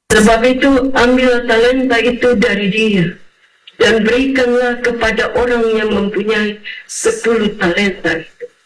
Sebab itu, ambil talenta itu dari dia dan berikanlah kepada orang yang mempunyai 10 talenta itu.